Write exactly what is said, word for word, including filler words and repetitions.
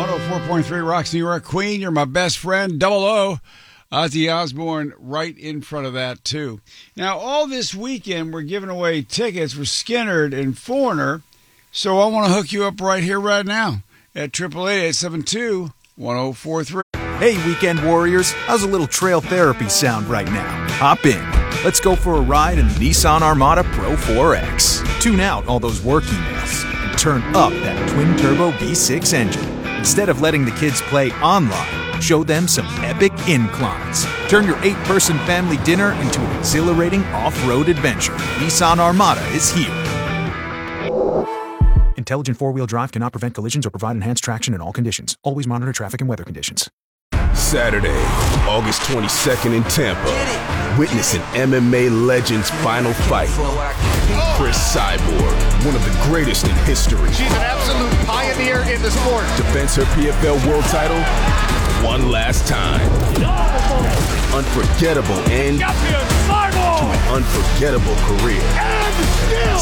one oh four point three Rocks New York. Queen, you're my best friend. Double O. Ozzy Osbourne right in front of that, too. Now, all this weekend, we're giving away tickets for Skynyrd and Foreigner, so I want to hook you up right here, right now, at eight eight eight, eight seven two, one oh four three. Hey, weekend warriors, how's a little trail therapy sound right now? Hop in. Let's go for a ride in the Nissan Armada Pro four X. Tune out all those work emails and turn up that twin-turbo V six engine. Instead of letting the kids play online, show them some epic inclines. Turn your eight-person family dinner into an exhilarating off-road adventure. Nissan Armada is here. Intelligent four-wheel drive cannot prevent collisions or provide enhanced traction in all conditions. Always monitor traffic and weather conditions. Saturday, August twenty-second in Tampa. Witness an M M A legend's final fight. Chris Cyborg, one of the greatest in history. She's an absolute pioneer in the sport. Defends her P F L world title one last time. Unforgettable end to an unforgettable career.